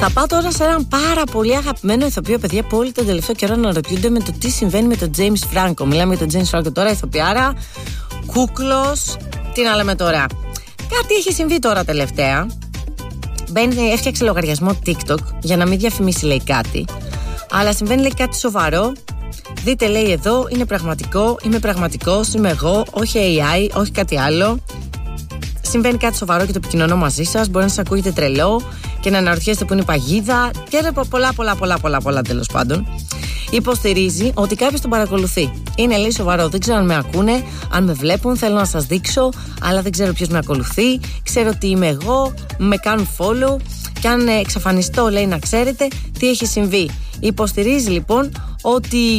Θα πάω τώρα σε έναν πάρα πολύ αγαπημένο ηθοποιό, παιδιά, που όλοι τον τελευταίο καιρό αναρωτιούνται με το τι συμβαίνει με τον James Franco. Μιλάμε για τον James Franco τώρα, ηθοποιάρα, κούκλος. Τι να λέμε τώρα. Κάτι έχει συμβεί τώρα τελευταία. Έφτιαξε λογαριασμό TikTok για να μην διαφημίσει, λέει, κάτι. Αλλά συμβαίνει, λέει, κάτι σοβαρό. Δείτε, λέει, εδώ είναι πραγματικό. Είμαι πραγματικός, είμαι εγώ, όχι AI, όχι κάτι άλλο. Συμβαίνει κάτι σοβαρό και το επικοινωνώ μαζί σας. Μπορεί να σας ακούγεται τρελό και να αναρωτιέστε που είναι η παγίδα. Και πολλά τέλος πάντων. Υποστηρίζει ότι κάποιος τον παρακολουθεί. Είναι, λέει, σοβαρό. Δεν ξέρω αν με ακούνε, αν με βλέπουν. Θέλω να σας δείξω, αλλά δεν ξέρω ποιος με ακολουθεί. Ξέρω ότι είμαι εγώ, με κάνουν follow. Και αν εξαφανιστώ, λέει, να ξέρετε τι έχει συμβεί. Υποστηρίζει λοιπόν ότι